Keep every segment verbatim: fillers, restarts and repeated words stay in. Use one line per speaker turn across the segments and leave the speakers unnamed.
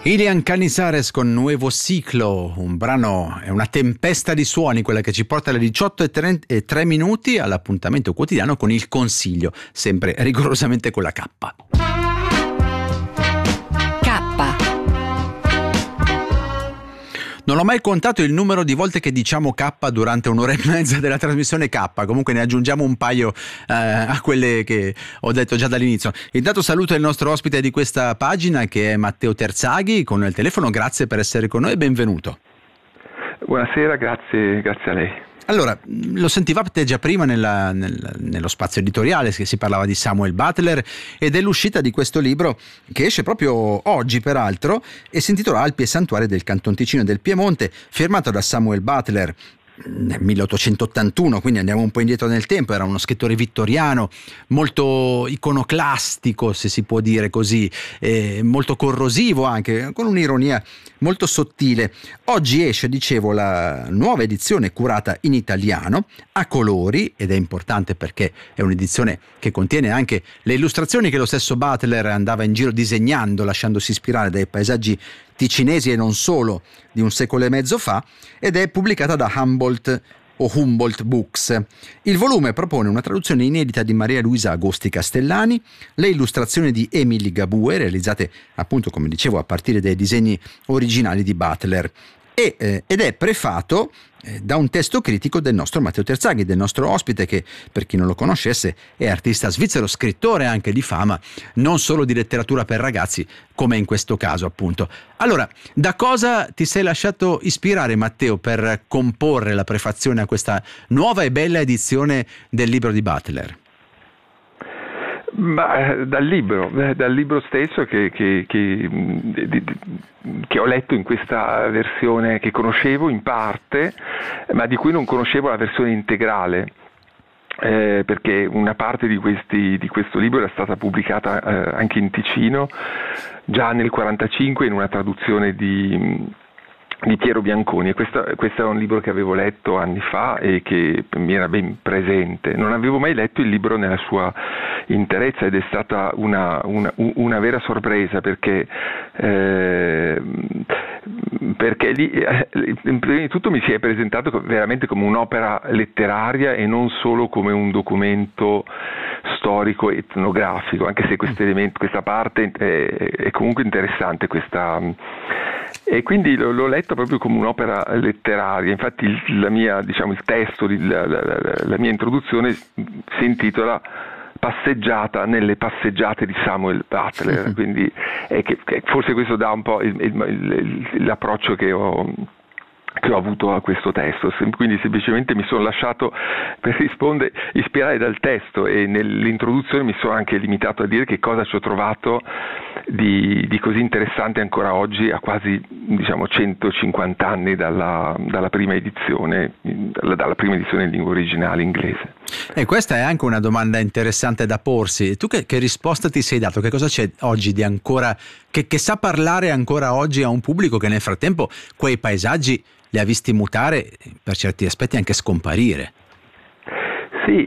Ilian Canizares con Nuevo Ciclo, un brano, è una tempesta di suoni quella che ci porta alle diciotto e tre minuti all'appuntamento quotidiano con il consiglio, sempre rigorosamente con la K. Non ho mai contato il numero di volte che diciamo K durante un'ora e mezza della trasmissione K, comunque ne aggiungiamo un paio eh, a quelle che ho detto già dall'inizio. Intanto saluto il nostro ospite di questa pagina che è Matteo Terzaghi con il telefono, grazie per essere con noi e benvenuto.
Buonasera, grazie, grazie a lei.
Allora, lo sentivate già prima nella, nel, nello spazio editoriale che si parlava di Samuel Butler e dell'uscita di questo libro che esce proprio oggi peraltro e si intitola Alpi e Santuari del Canton Ticino e del Piemonte, firmato da Samuel Butler nel milleottocentottantuno, quindi andiamo un po' indietro nel tempo. Era uno scrittore vittoriano molto iconoclastico, se si può dire così, eh, molto corrosivo anche, con un'ironia molto sottile. Oggi esce, dicevo, la nuova edizione curata in italiano a colori, ed è importante perché è un'edizione che contiene anche le illustrazioni che lo stesso Butler andava in giro disegnando, lasciandosi ispirare dai paesaggi ticinesi e non solo di un secolo e mezzo fa, ed è pubblicata da Humboldt o Humboldt Books. Il volume propone una traduzione inedita di Maria Luisa Agosti Castellani, le illustrazioni di Emily Gabue, realizzate appunto, come dicevo, a partire dai disegni originali di Butler, e, eh, ed è prefato eh, da un testo critico del nostro Matteo Terzaghi, del nostro ospite, che per chi non lo conoscesse è artista svizzero, scrittore anche di fama, non solo di letteratura per ragazzi come in questo caso appunto. Allora, da cosa ti sei lasciato ispirare, Matteo, per comporre la prefazione a questa nuova e bella edizione del libro di Butler?
Ma, dal libro, dal libro stesso che, che, che, che ho letto in questa versione che conoscevo in parte, ma di cui non conoscevo la versione integrale. Eh, perché una parte di, questi, di questo libro era stata pubblicata eh, anche in Ticino già nel quarantacinque in una traduzione di, di Piero Bianconi, e questo, questo è un libro che avevo letto anni fa e che mi era ben presente. Non avevo mai letto il libro nella sua interezza ed è stata una, una, una vera sorpresa perché eh, perché lì eh, prima di tutto mi si è presentato veramente come un'opera letteraria e non solo come un documento storico etnografico, anche se questo elemento, questa parte è, è comunque interessante, questa, e quindi l'ho letto proprio come un'opera letteraria. Infatti il, la mia, diciamo, il testo, la, la, la, la mia introduzione si intitola Passeggiata nelle passeggiate di Samuel Butler, quindi è che, che forse questo dà un po' il, il, il, l'approccio che ho che ho avuto a questo testo, quindi semplicemente mi sono lasciato, per rispondere, ispirare dal testo, e nell'introduzione mi sono anche limitato a dire che cosa ci ho trovato di, di così interessante ancora oggi, a quasi, diciamo, centocinquanta anni dalla, dalla prima edizione, dalla, dalla prima edizione in lingua originale inglese.
E questa è anche una domanda interessante da porsi. Tu che, che risposta ti sei dato? Che cosa c'è oggi di ancora che, che sa parlare ancora oggi a un pubblico che nel frattempo quei paesaggi li ha visti mutare, per certi aspetti anche scomparire?
Sì,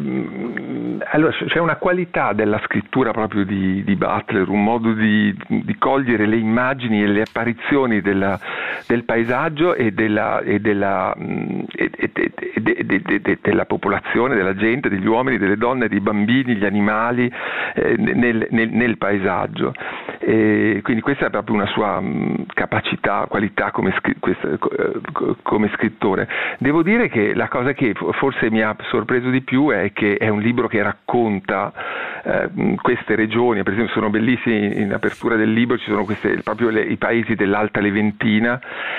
ehm, allora c'è una qualità della scrittura proprio di, di Butler, un modo di, di cogliere le immagini e le apparizioni della, del paesaggio e della, e della, e, e, e, e, e, e, della popolazione, della gente, degli uomini, delle donne, dei bambini, gli animali eh, nel, nel, nel paesaggio. E quindi questa è proprio una sua mh, capacità, qualità come, scri- questa, come scrittore. Devo dire che la cosa che forse mi ha sorpreso di più è che è un libro che racconta eh, queste regioni. Per esempio sono bellissimi, in apertura del libro ci sono queste, proprio le, i paesi dell'Alta Leventina,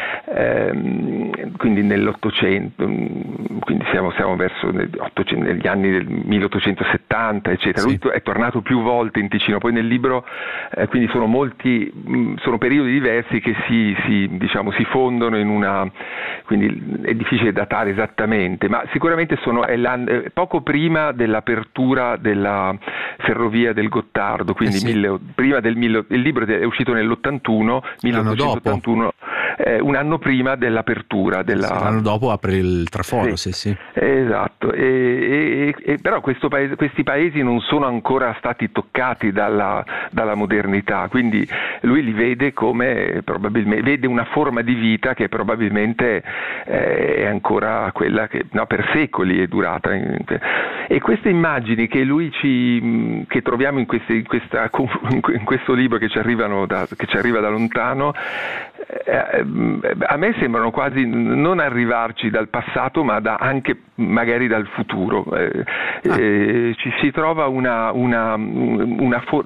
ehm, quindi nell'Ottocento, quindi siamo, siamo verso negli anni del milleottocentosettanta eccetera. Sì. Lui è tornato più volte in Ticino, poi nel libro eh, quindi sono molti, sono periodi diversi che si, si, diciamo, si fondono in una, quindi è difficile datare esattamente, ma sicuramente sono è poco prima dell'apertura della ferrovia del Gottardo, quindi eh sì. mille, prima del mille, il libro è uscito nell'ottantuno, milleottocentottantuno, eh, un anno prima dell'apertura. Della...
Sì, l'anno dopo apre il traforo, sì, sì. sì.
Esatto, e, e, e, però questo paese, questi paesi non sono ancora stati toccati dalla, dalla modernità, quindi lui li vede come probabilmente, vede una forma di vita che probabilmente eh, è ancora quella che no, per secoli è durata. E queste immagini che lui ci che troviamo in, queste, in, questa, in questo libro che ci arrivano da, che ci arriva da lontano, eh, a me sembrano quasi non arrivarci dal passato, ma da, anche magari dal futuro. Eh, ah. eh, ci si trova una, una, una,